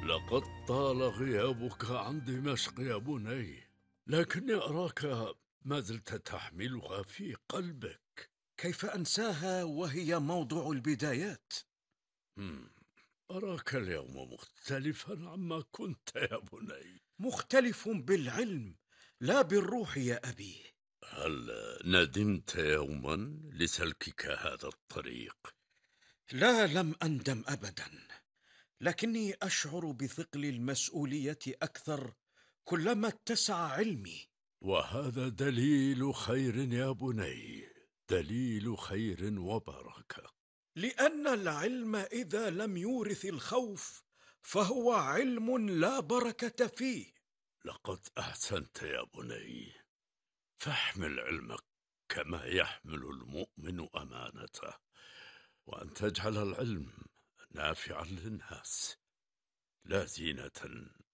لقد طال غيابك عن دمشق يا بني، لكني أراك ما زلت تحملها في قلبك. كيف أنساها وهي موضوع البدايات؟ هم، أراك اليوم مختلفا عما كنت يا بني. مختلف بالعلم لا بالروح يا أبي. هل ندمت يوما لسلكك هذا الطريق؟ لا، لم أندم أبدا، لكني أشعر بثقل المسؤولية أكثر كلما اتسع علمي. وهذا دليل خير يا بني، دليل خير وبركة. لأن العلم إذا لم يورث الخوف فهو علم لا بركة فيه. لقد أحسنت يا بني، فاحمل علمك كما يحمل المؤمن أمانته، وأن تجعل العلم نافعا للناس لا زينة